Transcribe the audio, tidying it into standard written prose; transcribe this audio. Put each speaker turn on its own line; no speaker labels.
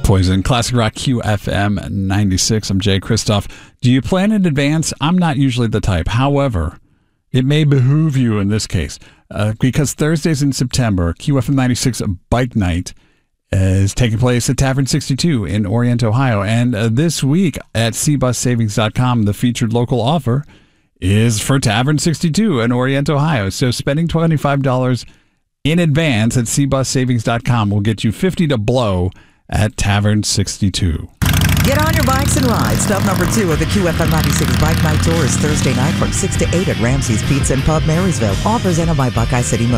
Poison, Classic Rock QFM 96. I'm Jay Kristoff. Do you plan in advance? I'm not usually the type. However, it may behoove you in this case because Thursdays in September, QFM 96 Bike Night is taking place at Tavern 62 in Orient, Ohio. And this week at cbussavings.com, the featured local offer is for Tavern 62 in Orient, Ohio. So spending $25 in advance at cbussavings.com will get you $50 to blow at Tavern 62.
Get on your bikes and ride. Stop number 2 of the QFM 96 Bike Night Tour is Thursday night from 6 to 8 at Ramsey's Pizza and Pub, Marysville. All presented by Buckeye City